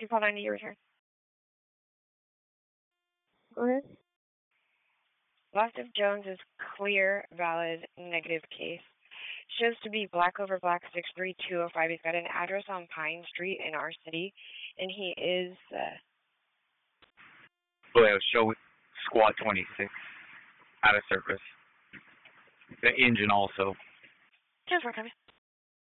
You called 90 your return. Go ahead. Last of Jones is clear, valid, negative case. Shows to be black over black 63205. He's got an address on Pine Street in our city, and he is. Well, show squad 26 out of service. The engine also. Just for coming.